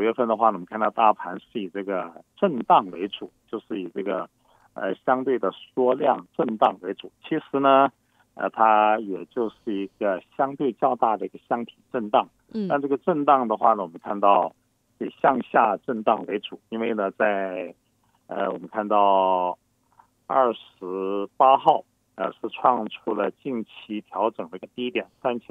月份的话呢，我们看到大盘是以这个震荡为主，就是以这个相对的缩量震荡为主。其实呢，它也就是一个相对较大的一个箱体震荡。但这个震荡的话呢，我们看到以向下震荡为主，因为呢，在我们看到28号是创出了近期调整的一个低点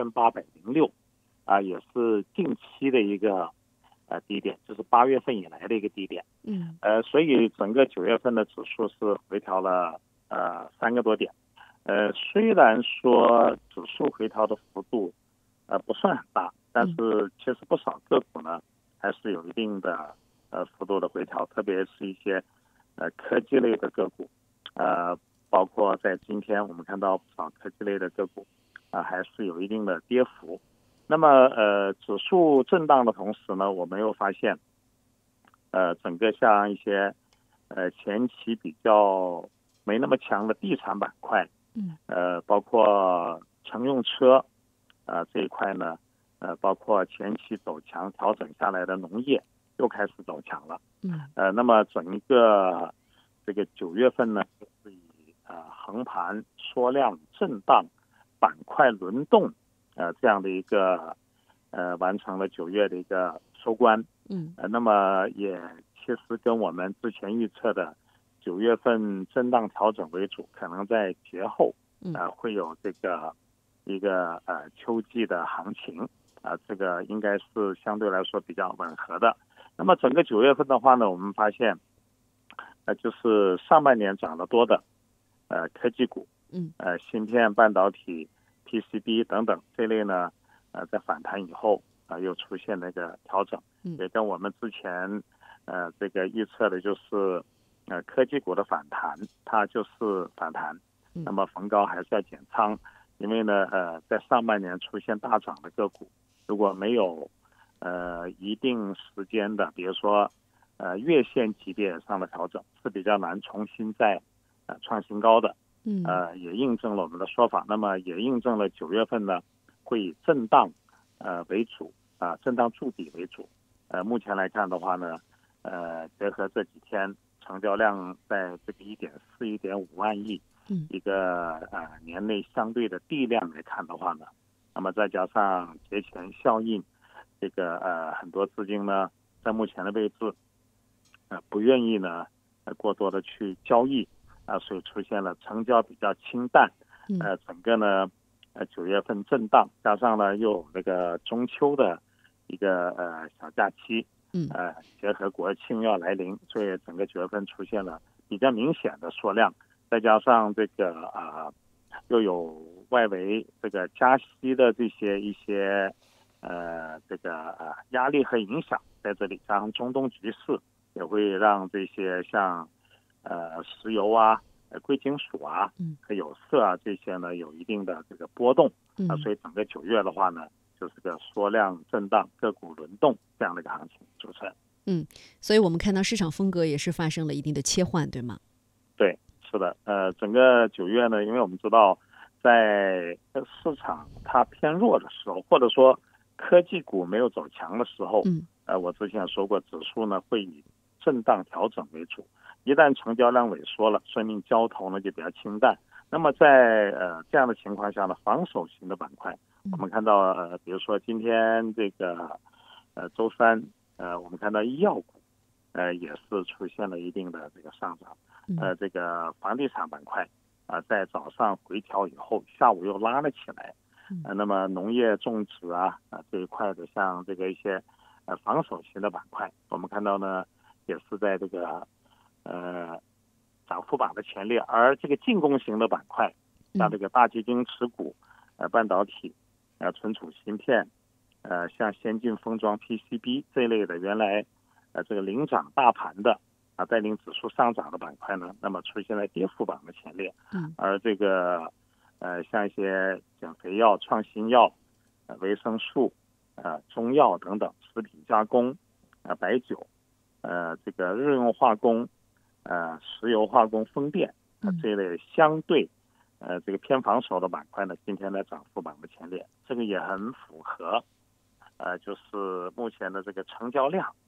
3806也是近期的一个低点，就是8月份以来的一个低点。所以整个9月份的指数是回调了3个多点。虽然说指数回调的幅度不算很大，但是其实不少个股呢还是有一定的幅度的回调，特别是一些科技类的个股，包括在今天我们看到不少科技类的个股还是有一定的跌幅。那么指数震荡的同时呢，我们又发现整个像一些前期比较没那么强的地产板块，包括乘用车这一块呢，包括前期走强调整下来的农业又开始走强了。那么整一个这个9月份呢，就是以横盘缩量震荡板块轮动这样的一个完成了9月的一个收官。那么也其实跟我们之前预测的9月份震荡调整为主，可能在节后会有这个一个秋季的行情这个应该是相对来说比较吻合的。那么整个9月份的话呢，我们发现就是上半年涨得多的科技股，芯片、半导体、PCB 等等这类呢，在反弹以后又出现那个调整，也跟我们之前这个预测的就是科技股的反弹，它就是反弹，那么逢高还是要减仓，因为呢在上半年出现大涨的个股，如果没有一定时间的，比如说月线级别上的调整，是比较难重新再创新高的。也印证了我们的说法，那么也印证了9月份呢会以震荡为主震荡筑底为主。目前来看的话呢，结合这几天成交量在这个1.4、1.5万亿一个年内相对的地量来看的话呢，那么再加上节前效应，这个很多资金呢在目前的位置不愿意呢过多的去交易所以出现了成交比较清淡。整个呢9月份震荡，加上呢又有那个中秋的一个小假期，结合国庆要来临，所以整个9月份出现了比较明显的缩量，再加上这个又有外围这个加息的一些这个压力和影响在这里，加上中东局势也会让这些像石油贵金属和有色这些呢有一定的这个波动所以整个9月的话呢，就是个缩量震荡、个股轮动这样的一个行情。主持人， 所以我们看到市场风格也是发生了一定的切换，对吗？ 对，是的，整个9月呢，因为我们知道，在市场它偏弱的时候，或者说科技股没有走强的时候，我之前说过，指数呢会以震荡调整为主。一旦成交量萎缩了，说明交投呢就比较清淡。那么在这样的情况下呢，防守型的板块，我们看到比如说今天这个周三我们看到医药股也是出现了一定的这个上涨。这个房地产板块在早上回调以后，下午又拉了起来。那么农业种植这一块的，像这个一些防守型的板块，我们看到呢也是在这个涨幅榜的前列，而这个进攻型的板块，像这个大基金持股、半导体、存储芯片、像先进封装 PCB 这一类的，原来这个领涨大盘的带领指数上涨的板块呢，那么出现在跌幅榜的前列。而这个像一些减肥药、创新药、维生素、中药等等，食品加工、白酒、这个日用化工、石油化工、风电这一类相对这个偏防守的板块呢，今天在涨幅榜的前列，这个也很符合就是目前的这个成交量